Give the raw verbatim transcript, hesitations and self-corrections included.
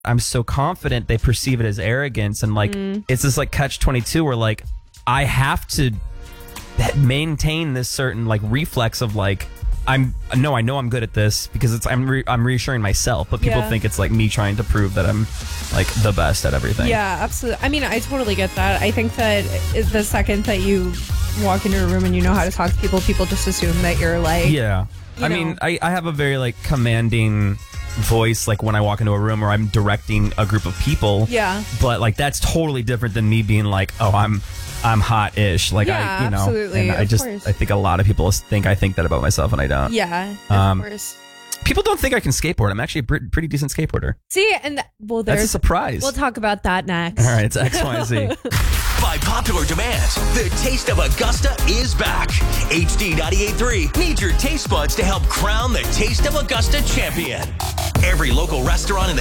I'm so confident they perceive it as arrogance. And like, mm. it's this like catch twenty-two where like, I have to maintain this certain like reflex of like, I'm no, I know I'm good at this because it's I'm re, I'm reassuring myself, but people yeah. think it's like me trying to prove that I'm like the best at everything. Yeah, absolutely. I mean, I totally get that. I think that the second that you walk into a room and you know how to talk to people, people just assume that you're like, yeah. I know. mean, I, I have a very like commanding voice like when I walk into a room or I'm directing a group of people. Yeah. But like that's totally different than me being like, oh, I'm I'm hot-ish. Like yeah, I, you know, absolutely. and I just course. I think a lot of people think I think that about myself and I don't. Yeah, of um, course. People don't think I can skateboard. I'm actually a pr- pretty decent skateboarder. See, and th- well, there's that's a surprise. We'll talk about that next. All right, it's X Y Z. By popular demand, the Taste of Augusta is back. H D ninety-eight point three needs your taste buds to help crown the Taste of Augusta champion. Every local restaurant in the